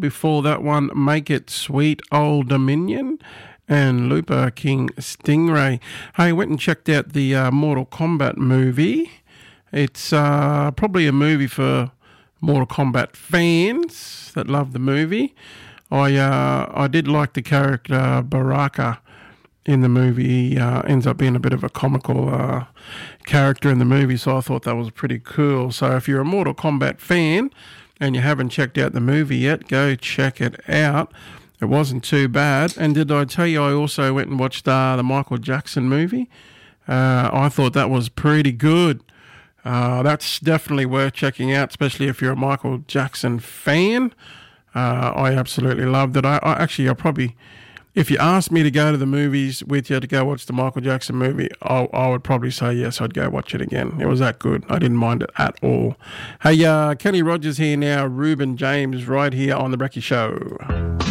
Before that one, Make It Sweet Old Dominion and Looper King Stingray. Hey, I went and checked out the Mortal Kombat movie. It's probably a movie for Mortal Kombat fans that love the movie. I did like the character Baraka in the movie. He ends up being a bit of a comical character in the movie, so I thought that was pretty cool. So if you're a Mortal Kombat fan and you haven't checked out the movie yet, go check it out. It wasn't too bad. And did I tell you I also went and watched the Michael Jackson movie? I thought that was pretty good. That's definitely worth checking out, especially if you're a Michael Jackson fan. I absolutely loved it. I probably, if you asked me to go to the movies with you to go watch the Michael Jackson movie, I would probably say yes, I'd go watch it again. It was that good. I didn't mind it at all. Hey, Kenny Rogers here now, Ruben James right here on The Brekkie Show.